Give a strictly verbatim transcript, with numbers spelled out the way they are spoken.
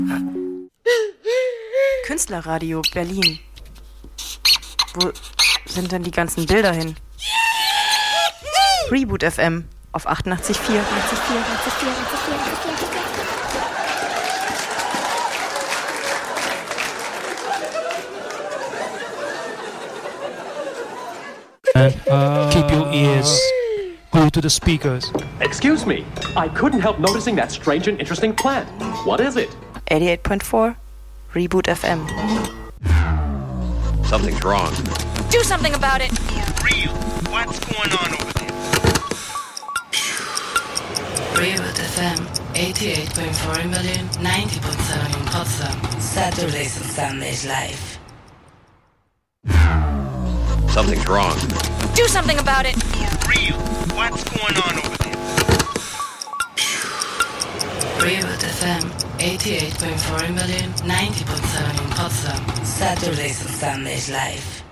Künstlerradio Berlin. Wo sind denn die ganzen Bilder hin? Reboot F M auf achtundachtzig Komma vier. And uh, keep your ears glued to the speakers. Excuse me, I couldn't help noticing that strange and interesting plant. What is it? eighty-eight point four Reboot F M. Something's wrong. Do something about it. Real. What's going on over there? Reboot F M, eighty-eight point four in Berlin, ninety point seven in Potsdam. Saturdays and Sundays live. Something's wrong. Do something about it. Real. What's going on over there? Reboot F M, eighty-eight point four in Berlin, ninety point seven in Potsdam. Saturdays and Sundays live.